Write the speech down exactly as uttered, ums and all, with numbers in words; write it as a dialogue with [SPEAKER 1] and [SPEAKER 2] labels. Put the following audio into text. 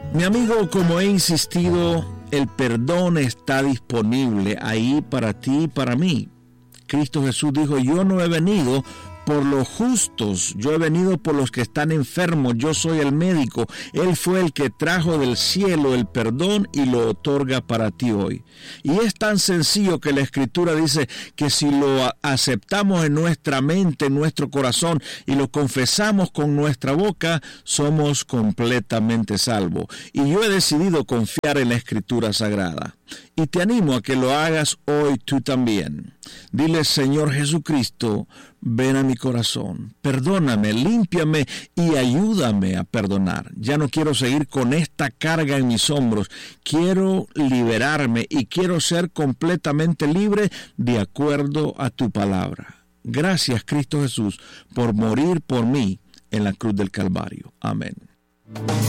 [SPEAKER 1] Mi amigo, como he insistido, el perdón está disponible ahí para ti y para mí. Cristo Jesús dijo, yo no he venido por los justos, yo he venido por los que están enfermos, yo soy el médico. Él fue el que trajo del cielo el perdón y lo otorga para ti hoy. Y es tan sencillo que la Escritura dice que si lo aceptamos en nuestra mente, en nuestro corazón y lo confesamos con nuestra boca, somos completamente salvos. Y yo he decidido confiar en la Escritura Sagrada. Y te animo a que lo hagas hoy tú también. Dile, Señor Jesucristo, ven a mi corazón, perdóname, límpiame y ayúdame a perdonar. Ya no quiero seguir con esta carga en mis hombros. Quiero liberarme y quiero ser completamente libre de acuerdo a tu palabra. Gracias, Cristo Jesús, por morir por mí en la cruz del Calvario. Amén.